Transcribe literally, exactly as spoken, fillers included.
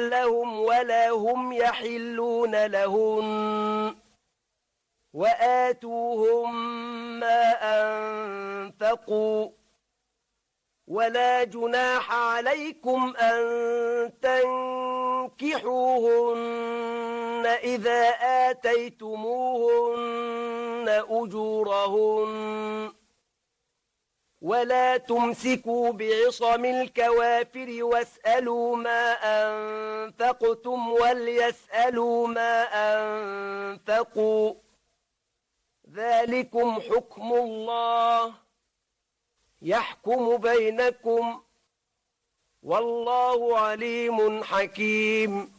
لهم ولا هم يحلون لهن وآتوهم ما أنفقوا ولا جناح عليكم أن تنكحوهن إذا آتيتموهن أجورهن ولا تمسكوا بعصم الكوافر واسألوا ما أنفقتم وليسألوا ما أنفقوا ذلكم حكم الله يحكم بينكم والله عليم حكيم